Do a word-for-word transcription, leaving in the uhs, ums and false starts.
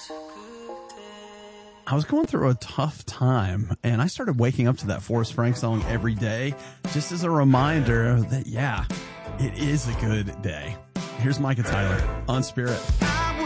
I was going through a tough time, and I started waking up to that Forrest Frank song every day, just as a reminder that, yeah, it is a good day. Here's Micah Tyler on Spirit.